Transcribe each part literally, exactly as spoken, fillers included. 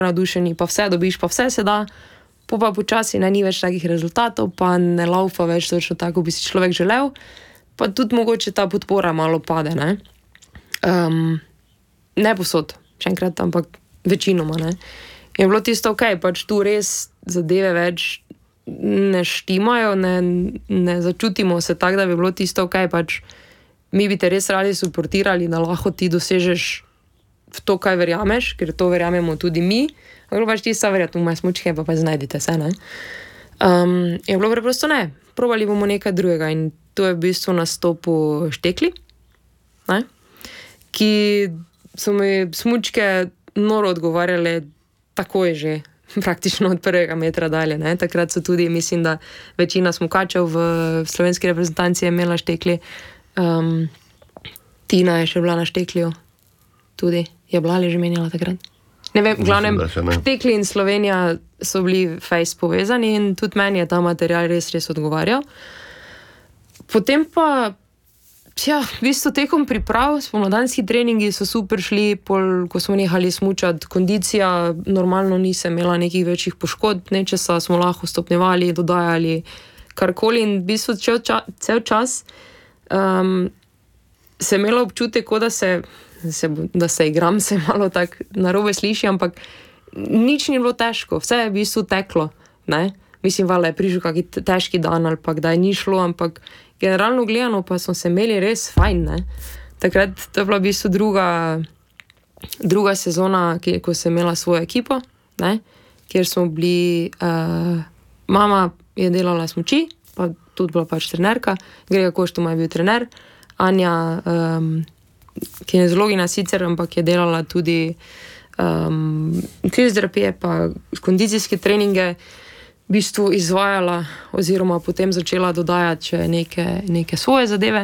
navdušeni, pa vse dobiš, pa vse se da, pa pa počasi ne, ni več takih rezultatov, pa ne laufa več točno tako, bi si človek želel, pa tudi mogoče ta podpora malo pade, ne. Um, ne posod, še enkrat, ampak večinoma, ne. Je bilo tisto, ok, pač tu res zadeve več ne štimajo, ne, ne začutimo se tako, da bi bilo tisto, ok, pač mi bi te res radi suportirali, da lahko ti dosežeš v to, kaj verjameš, ker to verjamemo tudi mi, ampak pač ti sta verjati v moje smučke, pa pa znajdite se, ne. Um, je bilo preprosto ne, probali bomo nekaj drugega in to je v bistvu nastopu Štekli, ne, ki so mi smučke noro odgovarjale takoj že, praktično od prvega metra dalje, ne. Takrat so tudi, mislim, da večina smukačev v slovenski reprezentanci je imela Štekli. Um, Tina je še bila na Štekliju, tudi je bila ali že menjala takrat. Ne vem, v glavnem, Štekli in Slovenija so bili fejs povezani in tudi meni je ta material res, res odgovarjal. Potem pa, ja, v bistvu tekom priprav, spomladanski treningi so super šli, pol, ko smo nehali smučati, kondicija normalno nisem imela nekih večjih poškodb, nečesa smo lahko stopnjevali, dodajali karkoli in v bistvu cel, ča, cel čas um, se imela občutek, kot da se, se, da se igram, se malo tako narobe sliši, ampak nič ni bilo težko, vse je v bistvu teklo, ne. Mislim, valjda je prišel kaki težki dan ali pa kdaj ni šlo, ampak generalno gledano pa smo se imeli res fajn, ne. Takrat to je bila v bistvu druga, druga sezona, ki, ko sem imela svojo ekipo, ne, kjer smo bili, uh, mama je delala smuči, pa tudi bila pač trenerka, Grega Koštoma je bil trener, Anja, um, kineziologina sicer, ampak je delala tudi um, fizioterapije pa kondicijske treninge, v bistvu izvajala oziroma potem začela dodajati še neke, neke svoje zadeve.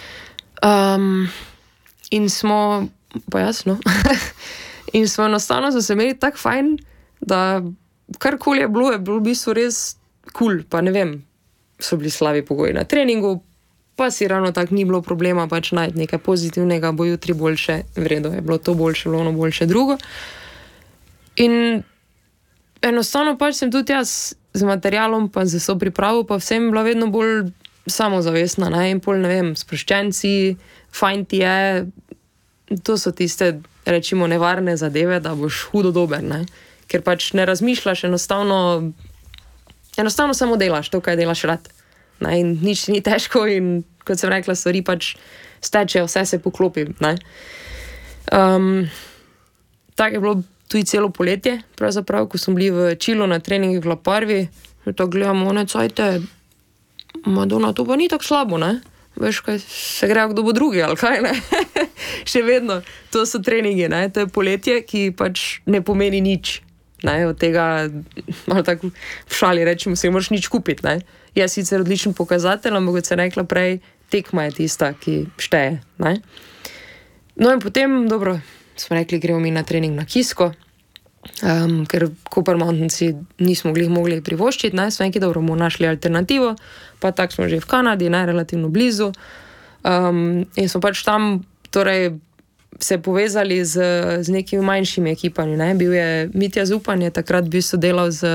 Um, in smo, pa jasno, in smo enostavno so se imeli tako fajn, da karkoli je bilo, je bilo v bistvu res cool, pa ne vem, so bili slabi pogoji na treningu, pa si ravno tako ni bilo problema pač najti nekaj pozitivnega, bo jutri boljše, vredo je bilo to boljše, bilo ono boljše drugo. In enostavno pač sem tudi jaz z materialom, pa z vso pripravo, pa vsem bila vedno bolj samozavestna, ne, in pol, ne vem, sproščenci, fajn ti je, to so tiste, rečimo, nevarne zadeve, da boš hudo dober, ne, ker pač ne razmišljaš, enostavno, enostavno samo delaš to, kaj delaš rad, ne, in nič ni težko in, kot sem rekla, stvari pač stečejo, vse se poklopi, ne. Um, tako je bilo tudi celo poletje, pravzaprav, ko smo bili v Čilu na treningih v La Parvi, tako gledamo, one cajte, Madonna, to pa ni tako slabo, ne? Veš, kaj se grejo, kdo bo drugi, ali kaj, ne? Še vedno, to so treningi, ne? To je poletje, ki pač ne pomeni nič, ne? Od tega, malo tako v šali rečemo, se moraš nič kupiti, ne? Je sicer odličen pokazatelj, ampak kot sem rekla prej, tekma je tista, ki šteje, ne? No in potem, dobro, smo rekli, gremo mi na trening na Kisko, um, ker Copper Mountainsi nismo glih mogli privoščiti, ne, smo nekaj dobro bomo našli alternativo, pa tako smo že v Kanadi, ne, relativno blizu, um, in smo pač tam, torej, se povezali z, z nekimi manjšimi ekipami, ne, bil je Mitja Zupan, je takrat v bistvu delal z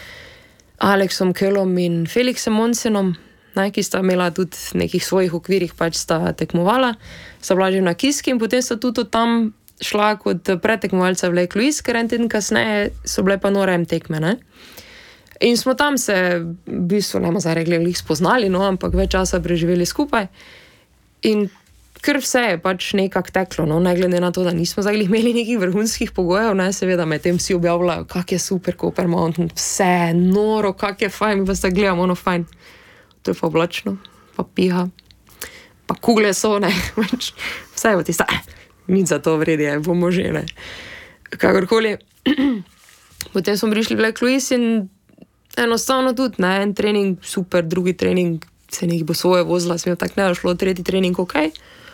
Aleksom Kellom in Felixem Monsenom, ne, ki sta imela tudi v nekih svojih okvirih, pač sta tekmovala, sta bila že na Kiski in potem sta tudi tam šla kot pretekmovalca v Lake Louise, ker en teden kasneje so bile pa nore tekme, ne. In smo tam se, v bistvu, ne bomo zdaj rekli, jih spoznali, no, ampak več časa preživeli skupaj. In ker vse je pač nekako teklo, no, ne glede na to, da nismo zdaj imeli nekih vrhunskih pogojev, ne, seveda med tem vsi objavljajo, kak je super Copper Mountain, vse noro, kak je fajn, mi pa se gledamo, ono fajn. To je pa oblačno, pa piha, pa kugle so, ne, vse je v tista, nič za to vredi, bomo že, ne. Kakorkoli. Potem smo prišli v Lake Louise in enostavno tudi, ne, en trening super, drugi trening se nekaj bo svoje vozila, sem jo tak ne šlo, tretji trening ok.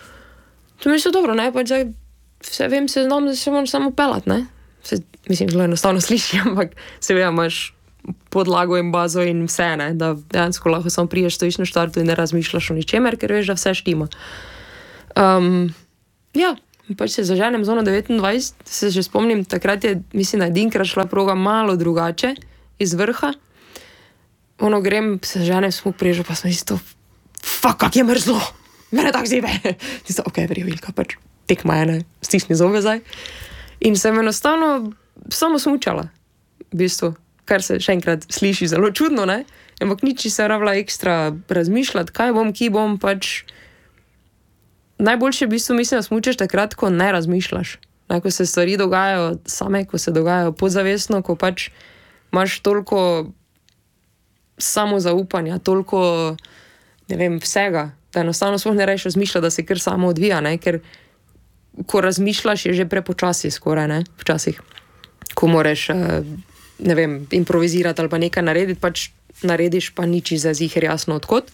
To mi je dobro, ne, pač zdaj vse vem, se znam, da se moram samo pelat, ne. Se, mislim, zelo enostavno sliši, ampak seveda imaš podlago in bazo in vse, ne, da dejansko lahko samo priješ, stojiš na štartu in ne razmišljaš o ničemer, ker veš, da vse štima. Um, ja, pač se zaženem z ono devetindvajset, se že spomnim, takrat je, mislim, da edinkrat šla proga malo drugače iz vrha. Ono grem, se zaženem smuk prežo, pa sem isto, fuck, kak je mrzlo, mene tak zebe. Tisto, ok, verjo, Ilka, pač tekma je, ne, stisni zobe zdaj. In sem enostavno samo smučala, v bistvu, kar se še enkrat sliši zelo čudno, ne, ampak nič se ravla ekstra razmišljati, kaj bom, ki bom, pač. Najboljše v bistvu mislim, da smučaš takrat, ko ne razmišljaš. Ne, ko se stvari dogajajo same, ko se dogajajo podzavestno, ko pač imaš toliko samozaupanja, toliko, ne vem, vsega, da enostavno sploh ne rečeš razmišljati, da se kar samo odvija, ne, ker ko razmišljaš, je že prepočasi skoraj, ne, včasih. Ko moraš, ne vem, improvizirati ali pa nekaj narediti, pač narediš, pa nič za ziher jasno odkot.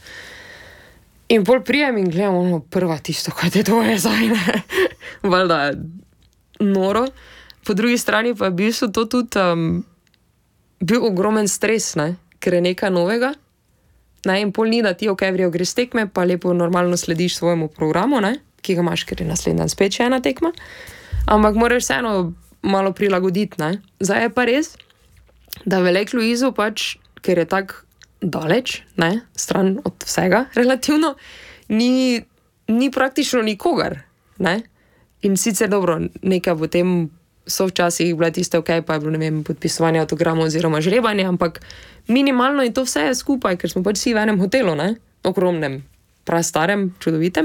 In bolj prijem in gledam, ono, prva tisto, kaj te to je zdaj, ne. Valjda noro. Po drugi strani pa je bil so to tudi um, bil ogromen stres, ne, ker je nekaj novega. Ne, in pol ni, da ti, ok, vrijo, greš tekme, pa lepo normalno slediš svojemu programu, ne, ki ga imaš, ker je naslednji dan spet še ena tekma. Ampak moraš vseeno malo prilagoditi, ne. Zdaj je pa res, da Velik Luizu pač, ker je tak daleč, ne, stran od vsega, relativno, ni, ni praktično nikogar, ne. In sicer dobro, nekaj potem so včasih bila tiste, ok, pa je bilo, ne vem, podpisovanje autogramov oziroma žrebanje, ampak minimalno in to vse je skupaj, ker smo pač vsi v enem hotelu, ne, ogromnem, prastarem, čudovitem.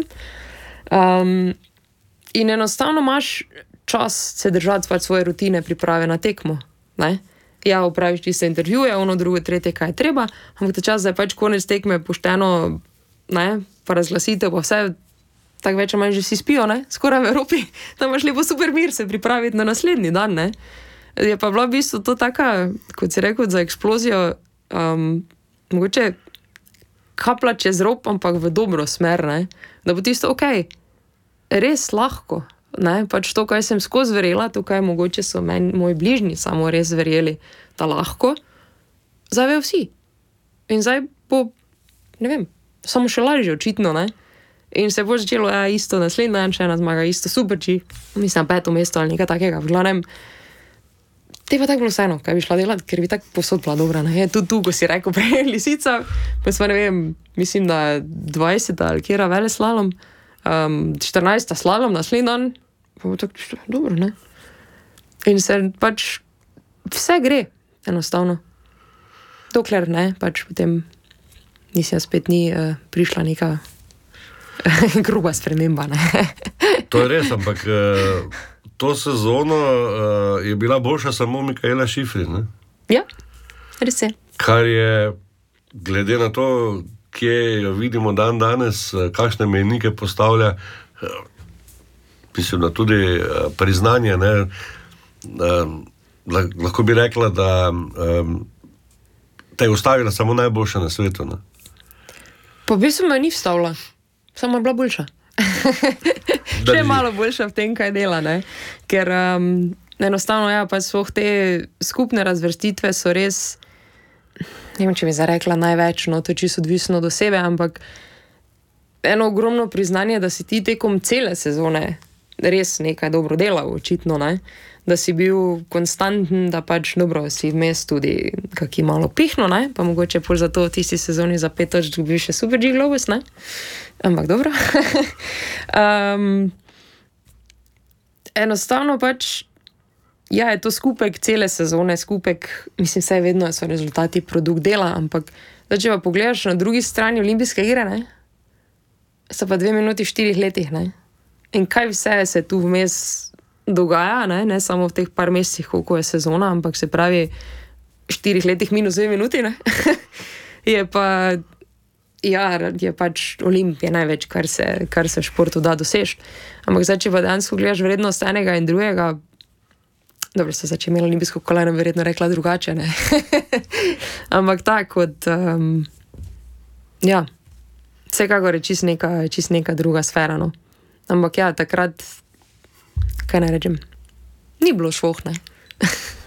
Um, in enostavno imaš čas se držati pač svoje rutine priprave na tekmo, ne. Ja, opraviš tiste intervjuje, ono drugo, tretje, kaj je treba, ampak ta čas, da je pač konec tekme pošteno, ne, pa razglasitev, pa vse, tako več manj že vsi spijo, ne, skoraj v Evropi, da imaš lepo super mir se pripraviti na naslednji dan, ne. Je pa bila v bistvu to taka, kot si rekel, za eksplozijo, um, mogoče kapla čez rob, ampak v dobro smer, ne, da bo tisto, ok, res lahko. Ne, pač to, kaj sem skozi verjela, to, kaj mogoče so meni, moji bližnji samo res verjeli, da lahko, zdaj vejo vsi. In zdaj bo, ne vem, samo še lažje očitno, ne. In se bo začelo, ja, isto naslednji dan, še ena zmaga, isto super, či, mislim, peto mesto ali nekaj takega, v glavnem, te pa tako bilo vseeno, kaj bi šla delati, ker bi tako posod bila dobra, ne, je tudi tu, ko si rekel prej, Lisica, pa smo, ne vem, mislim, da dvajseta ali kjera veleslalom, um, štirinajsta slalom naslednji dan, pa bo tako, dobro, ne. In se pač vse gre, enostavno. Dokler ne, pač potem mislim, spet ni uh, prišla neka gruba sprememba, ne. To je res, ampak uh, to sezono uh, je bila boljša samo Mikaela Šifrin, ne? Ja, res je. Kar je, glede na to, kje jo vidimo dan danes, kakšne mejnike postavlja, uh, mislim, da tudi uh, priznanje, ne, uh, lahko bi rekla, da um, te je ustavila samo najboljša na svetu, ne. Pa v bistvu me ni vstavila, samo je bila boljša. Še malo boljša v tem, kaj dela, ne. Ker um, enostavno, ja, pa svoh te skupne razvrstitve so res, ne vem, če bi zarekla največ, no, to je čisto odvisno od osebe, ampak eno ogromno priznanje, da si ti tekom cele sezone res nekaj dobro delal, očitno, ne, da si bil konstanten, da pač dobro si vmes tudi kaki malo pihno, ne, pa mogoče pol za to v tisti sezoni za pet točk dobil še Super G Globus, ne, ampak dobro. um, enostavno pač, ja, je to skupek cele sezone, skupek, mislim, vse vedno so rezultati produkt dela, ampak da če pa pogledaš na drugi strani olimpijske igre, ne, so pa dve minuti v štirih letih, ne. In kaj vse se tu vmes dogaja, ne, ne samo v teh par mesecih, koliko je sezona, ampak se pravi v štirih letih minus dve minuti, ne. Je pa, ja, je pač Olimpija največ, kar se, kar se v športu da dosež. Ampak zdaj, če pa dejansko gledaš vrednost enega in drugega, dobro, se zdaj, če imela olimpijsko kolajno, verjetno rekla drugače, ne. Ampak tako, kot, um, ja, vsekakor je čist neka, čist neka druga sfera, no. Ampak ja, takrat, kaj ne rečem, ni bilo švoh, ne.